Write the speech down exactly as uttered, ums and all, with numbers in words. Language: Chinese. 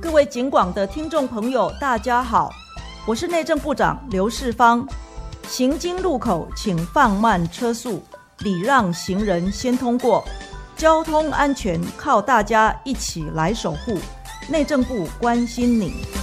各位警广的听众朋友，大家好，我是内政部长刘世芳。行经路口请放慢车速，礼让行人先通过。交通安全靠大家一起来守护，内政部关心你。